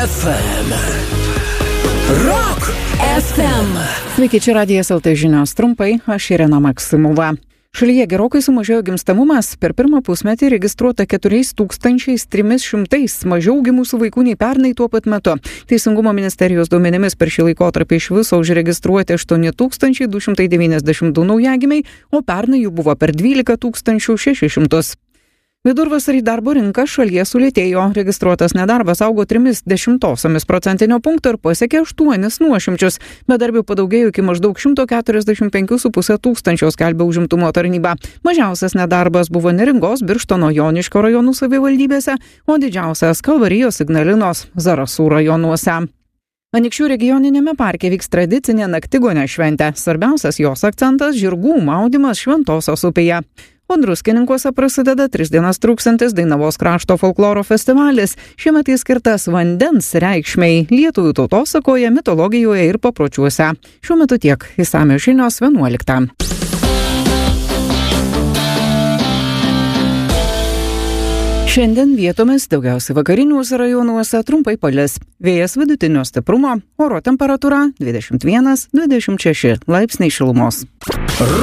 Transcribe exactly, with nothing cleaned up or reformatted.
F M. Rock F M. Sveiki, čia Radijas L T žinios trumpai, aš Irena Maksimova. Šalyje gerokai sumažėjo gimstamumas, per pirmą pusmetį registruota keturiais tūkstančiais trimis šimtais mažiau gimusių vaikų nei pernai tuo pat metu. Teisingumo ministerijos duomenimis per šį laikotarpį iš viso užregistruoti aštuoni tūkstančiai du šimtai devyniasdešimt du naujagimiai, o pernai jų buvo per dvylika tūkstančių šešis šimtus. Vidurvasarį darbo rinka šalyje sulėtėjo, registruotas nedarbas augo trimis dešimtosiomis procentinio punkto ir pasiekė aštuonis nuošimčius. Bedarbių padaugėjo iki maždaug šimto keturiasdešimt penkių su puse tūkstančio, skelbia užimtumo tarnyba. Mažiausias nedarbas buvo Neringos, Birštono, Joniškio rajonų savivaldybėse, o didžiausias Kalvarijos, Ignalinos, Zarasų rajonuose. Anykščių regioninėme parke vyks tradicinė naktigonė šventė. Svarbiausias jos akcentas – žirgų maudymas Šventosios upėje. O Druskininkuose prasideda tris dienas truksiantis Dainavos krašto folkloro festivalis. Šiemet jis skirtas vandens reikšmei lietuvių tautosakoje, mitologijoje ir papročiuose. Šiuo metu tiek. Išsamios žinios vienuoliktą. Šiandien vietomis daugiausiai vakariniuose rajonuose trumpai palis. Vėjas vidutinio stiprumo, oro temperatūra dvidešimt vienas dvidešimt šeši laipsniai šilumos.